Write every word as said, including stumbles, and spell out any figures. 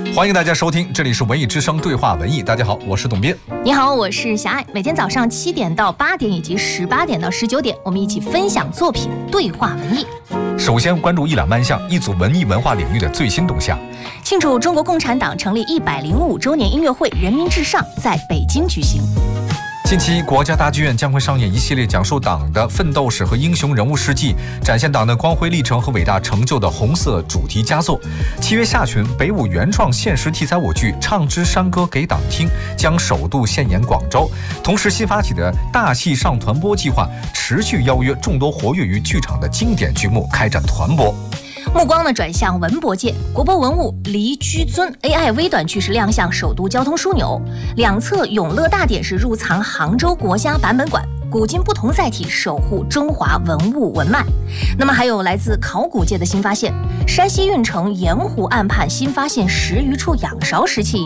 欢迎大家收听，这里是文艺之声对话文艺。大家好，我是董斌。 你好，我是狭隘。每天早上七点到八点以及十八点到十九点，我们一起分享作品，对话文艺。 首先关注一两万项一组文艺文化领域的最新动向。 庆祝中国共产党成立一百零五周年音乐会《人民至上》在北京举行。 近期，国家大剧院将会上演一系列讲述党的奋斗史和英雄人物事迹，展现党的光辉历程和伟大成就的红色主题佳作。七月下旬，北舞原创现实题材舞剧《唱支山歌给党听》将首度现演广州。同时，新发起的大戏上团播计划持续邀约众多活跃于剧场的经典剧目开展团播。 目光呢转向文博界，国博文物离居尊 A I 微短句式亮相首都交通枢纽，两侧永乐大典是入藏杭州国家版本馆，古今不同载体守护中华文物文脉。那么还有来自考古界的新发现，山西运城盐湖岸畔新发现十余处仰韶石器